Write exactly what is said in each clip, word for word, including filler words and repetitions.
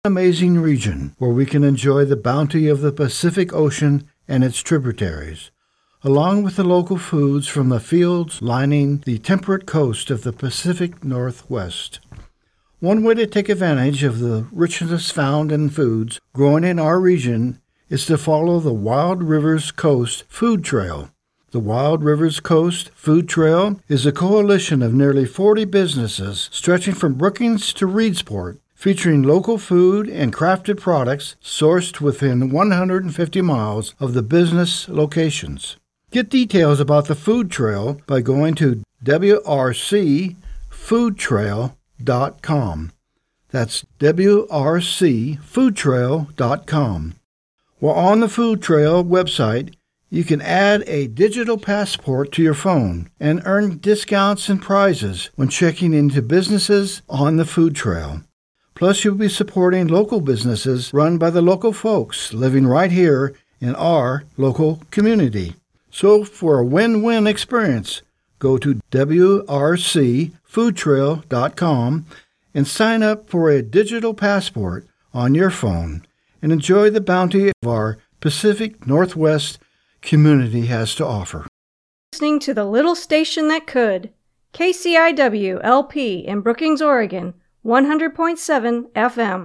amazing region where we can enjoy the bounty of the Pacific Ocean and its tributaries, along with the local foods from the fields lining the temperate coast of the Pacific Northwest. One way to take advantage of the richness found in foods growing in our region is to follow the Wild Rivers Coast Food Trail. The Wild Rivers Coast Food Trail is a coalition of nearly forty businesses stretching from Brookings to Reedsport, featuring local food and crafted products sourced within one hundred fifty miles of the business locations. Get details about the food trail by going to w r c food trail dot com. That's w r c food trail dot com. While on the food trail website, you can add a digital passport to your phone and earn discounts and prizes when checking into businesses on the food trail. Plus, you'll be supporting local businesses run by the local folks living right here in our local community. So for a win-win experience, go to w r c food trail dot com and sign up for a digital passport on your phone and enjoy the bounty of our Pacific Northwest community has to offer. Listening to the little station that could, K C I W L P in Brookings, Oregon, one hundred point seven F M.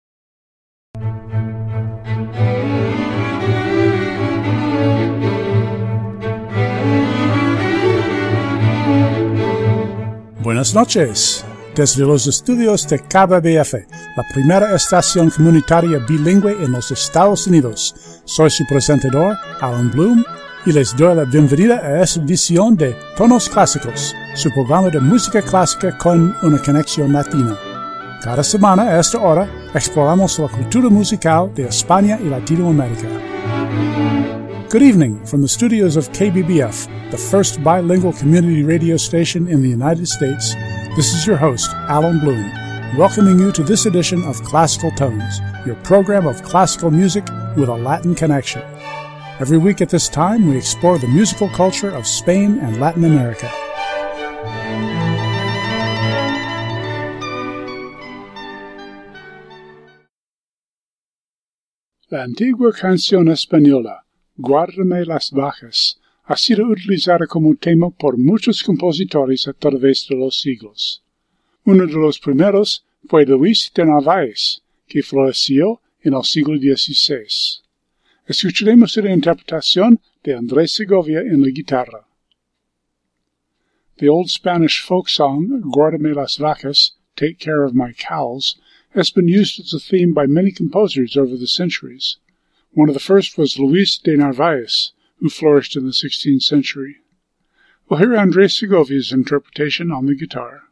Buenas noches. Desde los estudios de K B F, la primera estación comunitaria bilingüe en los Estados Unidos, soy su presentador, Alan Bloom, y les doy la bienvenida a esta edición de Tonos Clásicos, su programa de música clásica con una conexión latina. Cada semana a esta hora exploramos la cultura musical de España y Latinoamérica. Good evening from the studios of K B B F, the first bilingual community radio station in the United States. This is your host, Alan Bloom, welcoming you to this edition of Classical Tones, your program of classical music with a Latin connection. Every week at this time, we explore the musical culture of Spain and Latin America. La antigua canción española, Guárdame las Vacas, ha sido utilizada como tema por muchos compositores a través de los siglos. Uno de los primeros fue Luis de Narváez, que floreció en el siglo dieciséis. Escucharemos la interpretación de Andrés Segovia en la guitarra. The old Spanish folk song, Guárdame las Vacas, Take Care of My Cows, has been used as a theme by many composers over the centuries. One of the first was Luis de Narváez, who flourished in the sixteenth century. We'll hear Andrés Segovia's interpretation on the guitar.